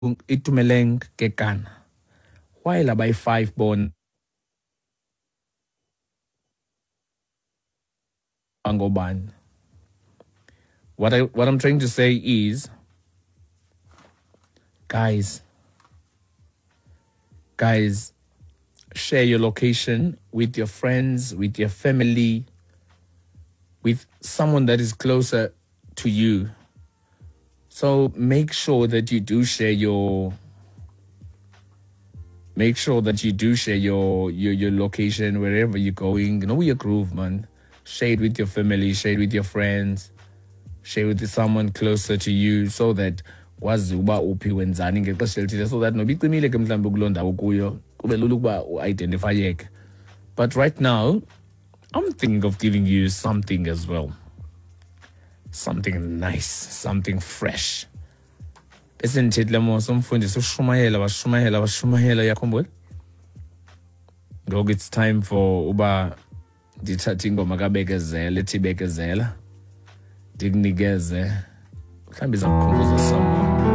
itumeleng kekana. While by 5 born angoban. What I'm trying to say is, guys, share your location with your friends, with your family, with someone that is closer to you. So make sure that you do share your location wherever you're going. Know your groove, man. Share it with your family, share it with your friends, share it with someone closer to you, so that wazi uba uphi wenzani ngexesha elithile, so that noba icimile ke mhlawumbi kuloo ndawo kuyo kube lula ukuba u-identifyeke. But right now, I'm thinking of giving you something as well. Something nice, something fresh. Esendithethile mos umfundisi washumayela yakhumbula. Ngoku it's time for uba ndithathe ingoma kaBekezela ethi Bekezela ndikunikeze mhlawumbi iza kukhumbuza someone.